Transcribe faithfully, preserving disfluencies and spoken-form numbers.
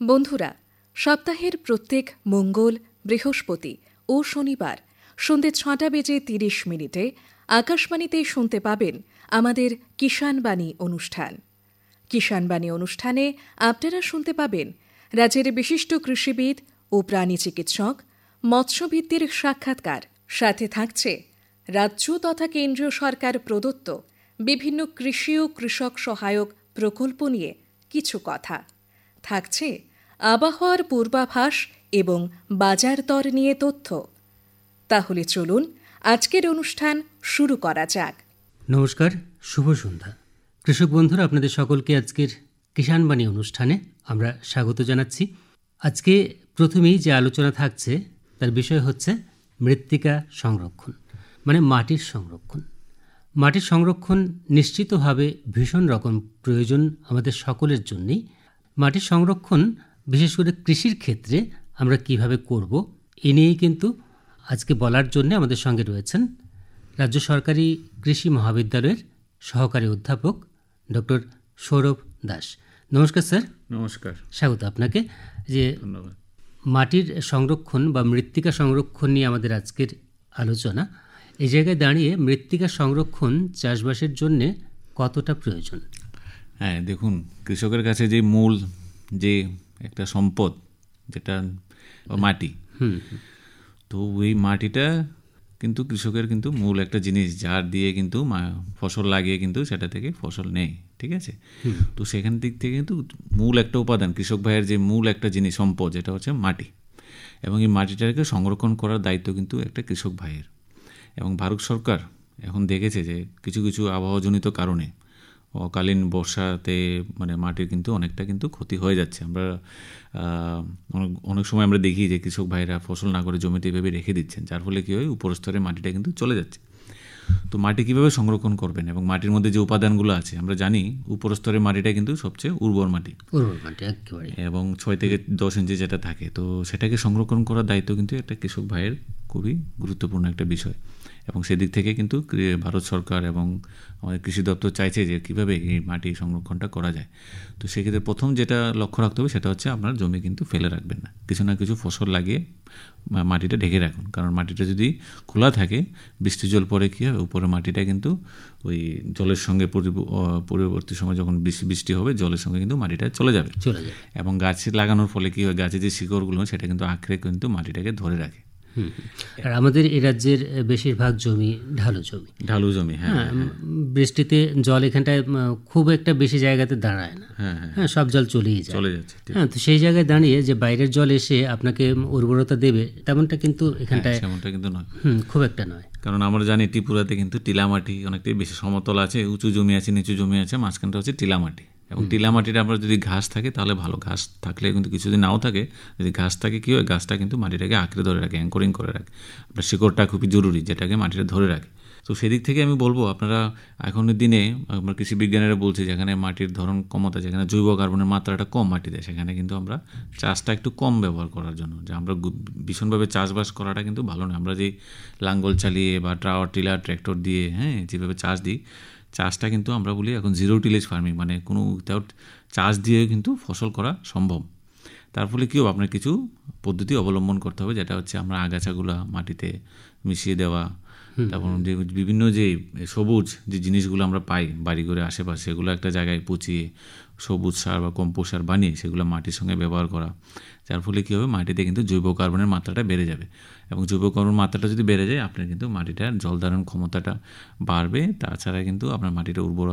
বন্ধুরা, সপ্তাহের প্রত্যেক মঙ্গল, বৃহস্পতি ও শনিবার সন্ধ্যে ছটা বেজে তিরিশ মিনিটে আকাশবাণীতে শুনতে পাবেন আমাদের কিষাণবাণী অনুষ্ঠান। কিষাণবাণী অনুষ্ঠানে আপনারা শুনতে পাবেন রাজ্যের বিশিষ্ট কৃষিবিদ ও প্রাণী চিকিৎসক, মৎস্যভিত্তির সাক্ষাৎকার। সাথে থাকছে রাজ্য তথা কেন্দ্রীয় সরকার প্রদত্ত বিভিন্ন কৃষি ও কৃষক সহায়ক প্রকল্প নিয়ে কিছু কথা। থাকছে আবহাওয়ার পূর্বাভাস এবং বাজার দর নিয়ে তথ্য। তাহলে চলুন আজকের অনুষ্ঠান শুরু করা যাক। নমস্কার, শুভ সন্ধ্যা। কৃষক বন্ধুরা, আপনাদের সকলকে আজকের কিষাণবাণী অনুষ্ঠানে আমরা স্বাগত জানাচ্ছি। আজকে প্রথমেই যে আলোচনা থাকছে তার বিষয় হচ্ছে মৃত্তিকা সংরক্ষণ, মানে মাটির সংরক্ষণ। মাটির সংরক্ষণ নিশ্চিতভাবে ভীষণ রকম প্রয়োজন আমাদের সকলের জন্যেই। মাটির সংরক্ষণ বিশেষ করে কৃষির ক্ষেত্রে আমরা কিভাবে করব, এ নিয়েই কিন্তু আজকে বলার জন্য আমাদের সঙ্গে রয়েছেন রাজ্য সরকারি কৃষি মহাবিদ্যালয়ের সহকারী অধ্যাপক ডক্টর সৌরভ দাস। নমস্কার স্যার। নমস্কার, স্বাগত আপনাকে। যে ধন্যবাদ। মাটির সংরক্ষণ বা মৃত্তিকা সংরক্ষণ নিয়ে আমাদের আজকের আলোচনা। এই জায়গায় দাঁড়িয়ে মৃত্তিকা সংরক্ষণ চাষবাসের জন্যে কতটা প্রয়োজন? হ্যাঁ, দেখুন, কৃষকের কাছে যে মূল যে একটা সম্পদ যেটা মাটি, হুম তো ওই মাটিটা কিন্তু কৃষকের কিন্তু মূল একটা জিনিস, যার দিয়ে কিন্তু ফসল লাগিয়ে কিন্তু সেটা থেকে ফসল নেয়, ঠিক আছে? তো সেখান দিক থেকে কিন্তু মূল একটা উপাদান, কৃষক ভাইয়ের যে মূল একটা জিনিস সম্পদ, যেটা হচ্ছে মাটি। এবং এই মাটিটাকে সংরক্ষণ করার দায়িত্ব কিন্তু একটা কৃষক ভাইয়ের। এবং ভারত সরকার এখন দেখেছে যে কিছু কিছু আবহাওয়াজনিত কারণে অকালীন বর্ষাতে মানে মাটির কিন্তু অনেকটা কিন্তু ক্ষতি হয়ে যাচ্ছে। আমরা অনেক অনেক সময় আমরা দেখি যে কৃষক ভাইরা ফসল না করে জমিতে এভাবে রেখে দিচ্ছেন, যার ফলে কী হয়, উপরস্তরে মাটিটা কিন্তু চলে যাচ্ছে। তো মাটি কীভাবে সংরক্ষণ করবেন এবং মাটির মধ্যে যে উপাদানগুলো আছে, আমরা জানি উপরস্তরের মাটিটা কিন্তু সবচেয়ে উর্বর মাটি, উর্বর মাটি একেবারে, এবং ছয় থেকে দশ ইঞ্চি যেটা থাকে, তো সেটাকে সংরক্ষণ করার দায়িত্ব কিন্তু একটা কৃষক ভাইয়ের খুবই গুরুত্বপূর্ণ একটা বিষয়। এবং সেদিক থেকে কিন্তু ভারত সরকার এবং আমাদের কৃষি দপ্তর চাইছে যে কীভাবে এই মাটি সংরক্ষণটা করা যায়। তো সেক্ষেত্রে প্রথম যেটা লক্ষ্য রাখতে হবে সেটা হচ্ছে আপনার জমি কিন্তু ফেলে রাখবেন না, কিছু না কিছু ফসল লাগিয়ে মাটিটা ঢেকে রাখুন। কারণ মাটিটা যদি খোলা থাকে, বৃষ্টি জল পরে কী হবে, উপরে মাটিটা কিন্তু ওই জলের সঙ্গে পরবর্তী সময় যখন বৃষ্টি বৃষ্টি হবে, জলের সঙ্গে কিন্তু মাটিটা চলে যাবে চলে যাবে এবং গাছ লাগানোর ফলে কী হয়, গাছের যে শিকড়গুলো সেটা কিন্তু আঁকড়ে কিন্তু মাটিটাকে ধরে রাখে। আর আমাদের এই রাজ্যের বেশিরভাগ জমি ঢালু জমি ঢালু জমি হ্যাঁ, বৃষ্টিতে জল এখানটায় খুব একটা বেশি জায়গাতে দাঁড়ায় না, হ্যাঁ, সব জল চলেই যায়, চলে যাচ্ছে। হ্যাঁ, তো সেই জায়গায় দাঁড়িয়ে যে বাইরের জল এসে আপনাকে উর্বরতা দেবে তেমনটা কিন্তু এখানটায় তেমনটা কিন্তু নয়, হুম খুব একটা নয়। কারণ আমরা জানি ত্রিপুরাতে কিন্তু টিলামাটি অনেকটাই বেশি, সমতল আছে, উঁচু জমি আছে, নিচু জমি আছে, মাঝখানটা হচ্ছে টিলামাটি। এবং টিলামাটিটা আমরা যদি ঘাস থাকে তাহলে ভালো, ঘাস থাকলে কিন্তু কিছুদিন নাও থাকে, যদি ঘাস থাকে কী হয়, গাছটা কিন্তু মাটিটাকে আঁকড়ে ধরে রাখে, অ্যাঙ্করিং করে রাখে। আপনার শিকড়টা খুবই জরুরি, যেটাকে মাটিটা ধরে রাখে। তো সেদিক থেকে আমি বলবো, আপনারা এখনের দিনে আমরা কৃষি বিজ্ঞানীরা বলছি, যেখানে মাটির ধরন ক্ষমতা, যেখানে জৈব কার্বনের মাত্রাটা কম মাটিতে, সেখানে কিন্তু আমরা চাষটা একটু কম ব্যবহার করার জন্য, যে আমরা ভীষণভাবে চাষবাস করাটা কিন্তু ভালো নয়। আমরা যে লাঙ্গল চালিয়ে বা ট্রাওয়ার টিলার ট্র্যাক্টর দিয়ে হ্যাঁ যেভাবে চাষ দিই, চাষটা কিন্তু আমরা বলি এখন জিরো টিলেজ ফার্মিং, মানে কোনো উইথাউট চাষ দিয়ে কিন্তু ফসল করা সম্ভব। তার ফলে কী হবে, আপনার কিছু পদ্ধতি অবলম্বন করতে হবে, যেটা হচ্ছে আমরা আগাছাগুলো মাটিতে মিশিয়ে দেওয়া, তারপর যে বিভিন্ন যে সবুজ যে জিনিসগুলো আমরা পাই বাড়িঘরে আশেপাশে, সেগুলো একটা জায়গায় পচিয়ে সবুজ সার বা কম্পোস্ট সার বানিয়ে সেগুলো মাটির সঙ্গে ব্যবহার করা, যার ফলে কী হবে, মাটিতে কিন্তু জৈব কার্বনের মাত্রাটা বেড়ে যাবে। এবং জৈব কার্বনের মাত্রাটা যদি বেড়ে যায়, আপনার কিন্তু মাটিটার জল ধারণ ক্ষমতাটা বাড়বে, তাছাড়া কিন্তু আপনার মাটিটা উর্বর